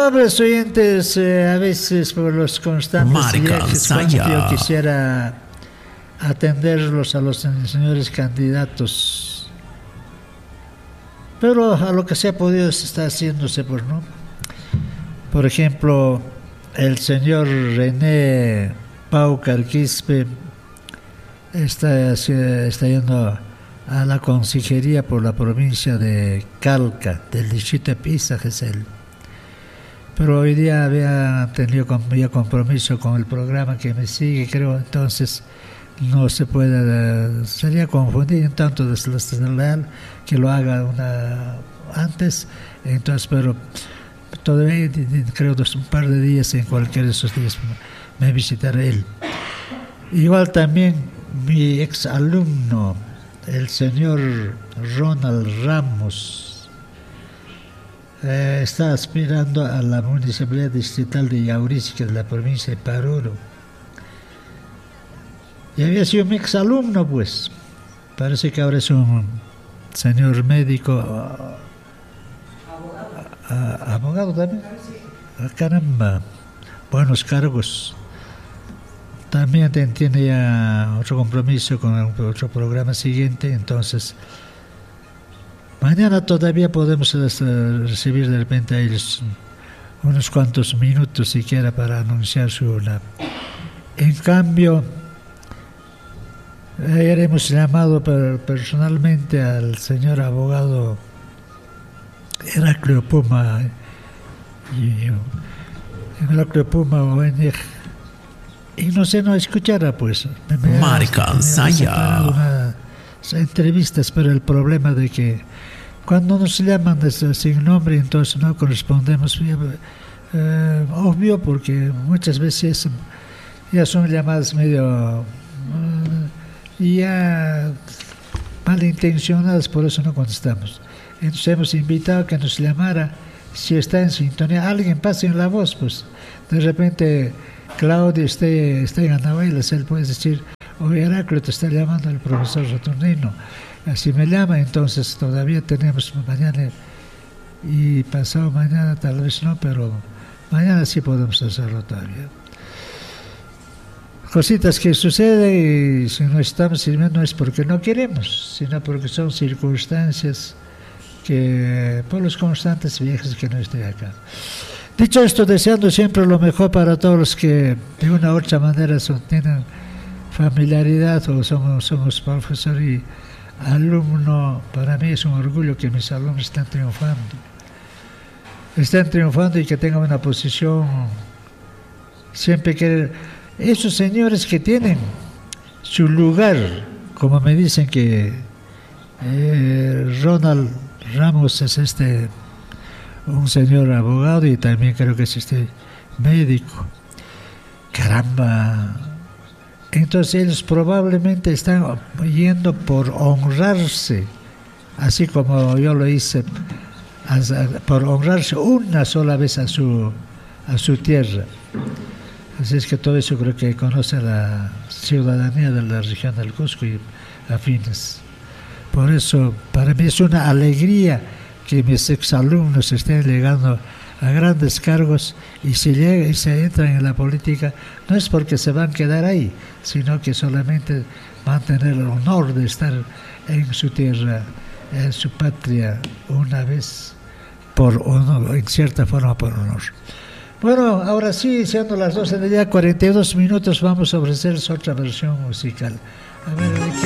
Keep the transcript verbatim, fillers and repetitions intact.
amables oyentes, eh, a veces por los constantes viajes, yo quisiera atenderlos a los señores candidatos, pero a lo que se ha podido se está haciéndose, pues, ¿no? Por ejemplo, el señor René Pau Carquispe está, está yendo a la consejería por la provincia de Calca, del distrito de Pisa, Gesell. Pero hoy día había tenido ya compromiso con el programa que me sigue, creo, entonces no se puede, sería confundir en tanto desde el leal que lo haga una antes, entonces, pero todavía creo dos, un par de días, en cualquiera de esos días me visitará él. Igual también mi ex alumno, el señor Ronald Ramos, eh, está aspirando a la municipalidad distrital de Yauriski, de la provincia de Paruro. Y había sido mi ex alumno, pues. Parece que ahora es un señor médico. Uh, uh, abogado también. Ah, caramba, buenos cargos. También tiene ya otro compromiso con otro programa siguiente, entonces mañana todavía podemos recibir de repente a ellos unos cuantos minutos siquiera para anunciar su la. En cambio, ayer hemos llamado personalmente al señor abogado Heraclio Puma y Heraclio Puma O N G, y no sé, no escuchara, pues Marca Saya entrevistas, pero el problema de que cuando nos llaman desde, sin nombre, entonces no correspondemos, eh, obvio, porque muchas veces ya son llamadas medio uh, ya malintencionadas, por eso no contestamos. Entonces hemos invitado a que nos llamara, si está en sintonía, alguien pase en la voz, pues de repente Claudio esté, esté en Andahuaylas, él puede decir, oye, Heraclio, te está llamando el profesor Saturnino. Así me llama, entonces todavía tenemos mañana y pasado mañana, tal vez no, pero mañana sí podemos hacerlo todavía. Cositas que suceden, y si no estamos sirviendo no es porque no queremos, sino porque son circunstancias que, por los constantes viajes que no estoy acá. Dicho esto, deseando siempre lo mejor para todos los que de una u otra manera son, tienen familiaridad o somos, somos profesor y alumno. Para mí es un orgullo que mis alumnos estén triunfando. Estén triunfando y que tengan una posición. Siempre que esos señores que tienen su lugar, como me dicen que eh, Ronald Ramos es este... un señor abogado y también creo que es este médico. Caramba. Entonces ellos probablemente están yendo por honrarse, así como yo lo hice, por honrarse una sola vez a su, a su tierra. Así es que todo eso creo que conoce la ciudadanía de la región del Cusco y afines. Por eso para mí es una alegría que mis exalumnos estén llegando a grandes cargos, y si llegan y se entran en la política no es porque se van a quedar ahí, sino que solamente van a tener el honor de estar en su tierra, en su patria, una vez por honor, en cierta forma por honor. Bueno, ahora sí, siendo las doce del día, cuarenta y dos minutos, vamos a ofrecerles otra versión musical. A ver,